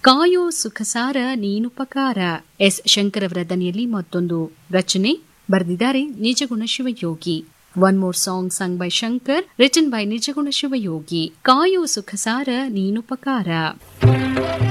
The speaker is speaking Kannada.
ಕಾಯೋ ಸುಖಸಾರ ನೀನುಪಕಾರ. ಎಸ್ ಶಂಕರ್ ಅವರ ದನಿಯಲ್ಲಿ ಮತ್ತೊಂದು ರಚನೆ ಬರೆದಿದ್ದಾರೆ Nijaguna Shivayogi. One more song sung by Shankar, written by Nijaguna Shivayogi. ಕಾಯೋ ಸುಖಸಾರ ನೀನುಪಕಾರ.